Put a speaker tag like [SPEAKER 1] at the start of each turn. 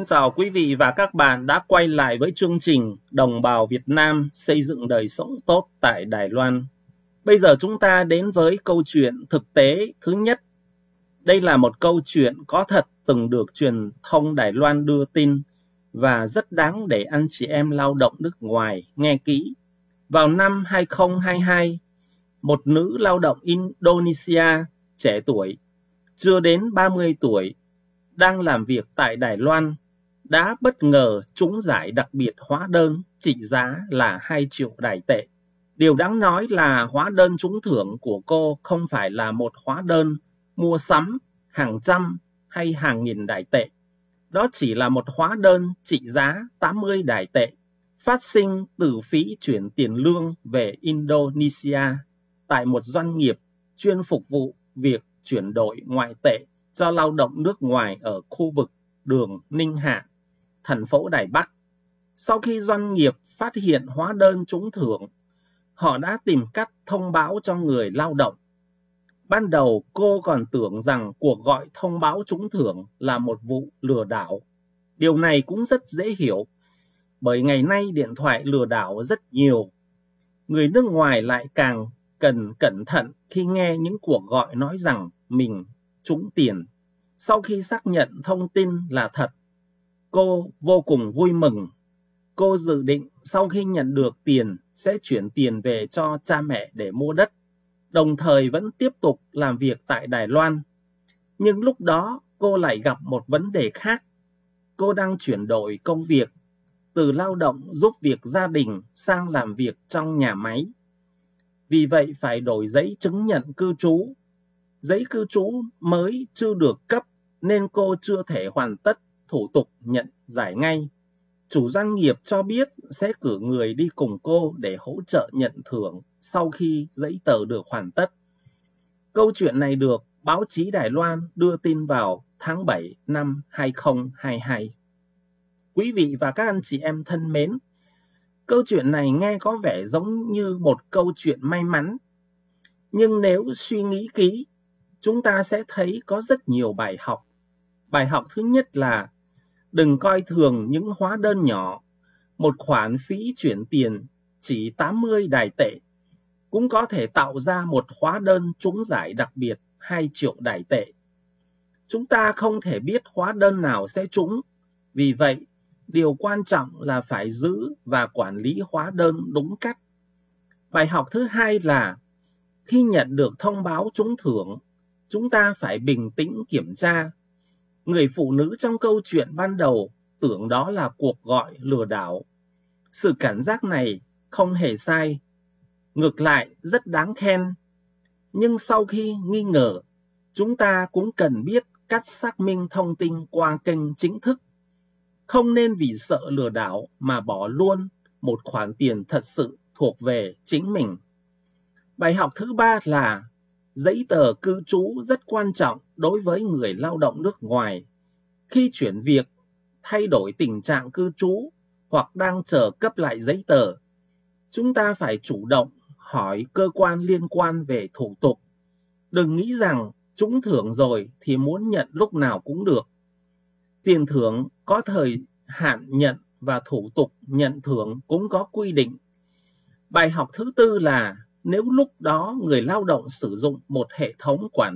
[SPEAKER 1] chào quý vị và các bạn đã quay lại với chương trình Đồng bào Việt Nam xây dựng đời sống tốt tại Đài Loan. Bây giờ chúng ta đến với câu chuyện thực tế thứ nhất. Đây là một câu chuyện có thật từng được truyền thông Đài Loan đưa tin và rất đáng để anh chị em lao động nước ngoài nghe kỹ. Vào năm 2022, một nữ lao động Indonesia trẻ tuổi, chưa đến 30 tuổi, đang làm việc tại Đài Loan, đã bất ngờ trúng giải đặc biệt hóa đơn trị giá là 2 triệu Đài tệ. Điều đáng nói là hóa đơn trúng thưởng của cô không phải là một hóa đơn mua sắm hàng trăm hay hàng nghìn Đài tệ. Đó chỉ là một hóa đơn trị giá 80 Đài tệ, phát sinh từ phí chuyển tiền lương về Indonesia tại một doanh nghiệp chuyên phục vụ việc chuyển đổi ngoại tệ cho lao động nước ngoài ở khu vực đường Ninh Hạ, thành phố Đài Bắc. Sau khi doanh nghiệp phát hiện hóa đơn trúng thưởng, họ đã tìm cách thông báo cho người lao động. Ban đầu cô còn tưởng rằng cuộc gọi thông báo trúng thưởng là một vụ lừa đảo. Điều này cũng rất dễ hiểu, bởi ngày nay điện thoại lừa đảo rất nhiều. Người nước ngoài lại càng cần cẩn thận khi nghe những cuộc gọi nói rằng mình trúng tiền. Sau khi xác nhận thông tin là thật, cô vô cùng vui mừng. Cô dự định sau khi nhận được tiền sẽ chuyển tiền về cho cha mẹ để mua đất, đồng thời vẫn tiếp tục làm việc tại Đài Loan. Nhưng lúc đó cô lại gặp một vấn đề khác. Cô đang chuyển đổi công việc từ lao động giúp việc gia đình sang làm việc trong nhà máy. Vì vậy phải đổi giấy chứng nhận cư trú. Giấy cư trú mới chưa được cấp nên cô chưa thể hoàn tất thủ tục nhận giải ngay. Chủ doanh nghiệp cho biết sẽ cử người đi cùng cô để hỗ trợ nhận thưởng sau khi giấy tờ được hoàn tất. Câu chuyện này được báo chí Đài Loan đưa tin vào tháng 7 năm 2022. Quý vị và các anh chị em thân mến, câu chuyện này nghe có vẻ giống như một câu chuyện may mắn. Nhưng nếu suy nghĩ kỹ, chúng ta sẽ thấy có rất nhiều bài học. Bài học thứ nhất là đừng coi thường những hóa đơn nhỏ. Một khoản phí chuyển tiền chỉ 80 Đài tệ cũng có thể tạo ra một hóa đơn trúng giải đặc biệt 2 triệu Đài tệ. Chúng ta không thể biết hóa đơn nào sẽ trúng. Vì vậy, điều quan trọng là phải giữ và quản lý hóa đơn đúng cách. Bài học thứ hai là khi nhận được thông báo trúng thưởng, chúng ta phải bình tĩnh kiểm tra. Người phụ nữ trong câu chuyện ban đầu tưởng đó là cuộc gọi lừa đảo. Sự cảnh giác này không hề sai, ngược lại rất đáng khen. Nhưng sau khi nghi ngờ, chúng ta cũng cần biết cách xác minh thông tin qua kênh chính thức. Không nên vì sợ lừa đảo mà bỏ luôn một khoản tiền thật sự thuộc về chính mình. Bài học thứ ba là giấy tờ cư trú rất quan trọng đối với người lao động nước ngoài. Khi chuyển việc, thay đổi tình trạng cư trú hoặc đang chờ cấp lại giấy tờ, chúng ta phải chủ động hỏi cơ quan liên quan về thủ tục. Đừng nghĩ rằng trúng thưởng rồi thì muốn nhận lúc nào cũng được. Tiền thưởng có thời hạn nhận và thủ tục nhận thưởng cũng có quy định. Bài học thứ tư là nếu lúc đó người lao động sử dụng một hệ thống quản